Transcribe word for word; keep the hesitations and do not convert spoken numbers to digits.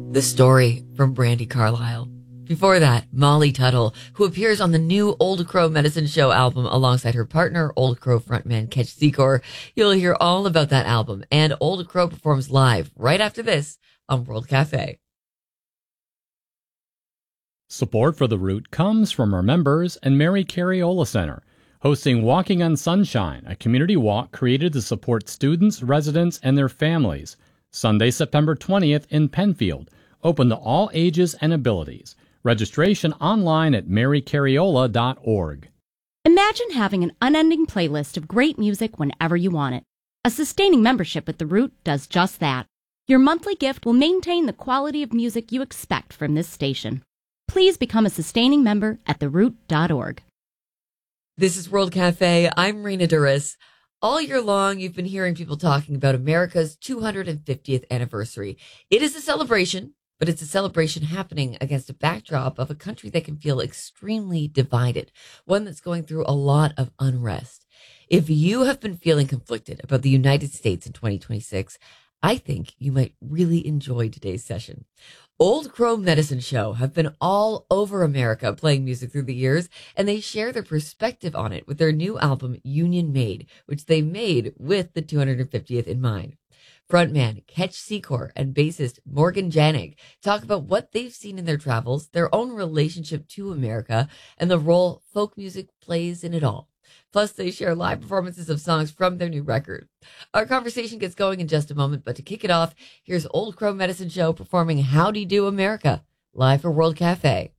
The Story from Brandi Carlile. Before that, Molly Tuttle, who appears on the new Old Crow Medicine Show album alongside her partner, Old Crow frontman Ketch Secor. You'll hear all about that album, and Old Crow performs live right after this on World Cafe. Support for The Root comes from our members and Mary Cariola Center, hosting Walking on Sunshine, a community walk created to support students, residents, and their families. Sunday, September twentieth in Penfield, open to all ages and abilities. Registration online at mary cariola dot org. Imagine having an unending playlist of great music whenever you want it. A sustaining membership with The Root does just that. Your monthly gift will maintain the quality of music you expect from this station. Please become a sustaining member at the root dot org. This is World Cafe. I'm Rena Duras. All year long, you've been hearing people talking about America's two hundred fiftieth anniversary. It is a celebration, but it's a celebration happening against a backdrop of a country that can feel extremely divided, one that's going through a lot of unrest. If you have been feeling conflicted about the United States in twenty twenty-six, I think you might really enjoy today's session. Old Crow Medicine Show have been all over America playing music through the years, and they share their perspective on it with their new album, Union Made, which they made with the two hundred fiftieth in mind. Frontman Ketch Secor and bassist Morgan Janig talk about what they've seen in their travels, their own relationship to America, and the role folk music plays in it all. Plus, they share live performances of songs from their new record. Our conversation gets going in just a moment, but to kick it off, here's Old Crow Medicine Show performing Howdy Do America, live for World Cafe.